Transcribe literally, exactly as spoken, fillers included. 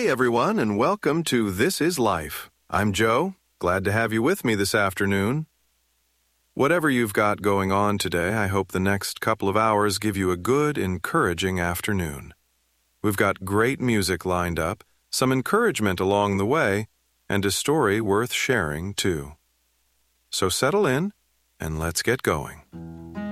Hey, everyone, and welcome to This Is Life. I'm Joe. Glad to have you with me this afternoon. Whatever you've got going on today, I hope the next couple of hours give you a good, encouraging afternoon. We've got great music lined up, some encouragement along the way, and a story worth sharing, too. So settle in, and let's get going.